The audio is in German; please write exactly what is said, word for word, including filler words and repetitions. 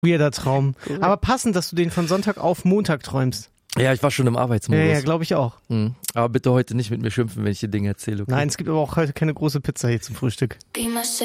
Weirder Traum. Aber passend, dass du den von Sonntag auf Montag träumst. Ja, ich war schon im Arbeitsmodus. Ja, ja, glaube ich auch. Mhm. Aber bitte heute nicht mit mir schimpfen, wenn ich dir Dinge erzähle. Okay? Nein, es gibt aber auch heute keine große Pizza hier zum Frühstück.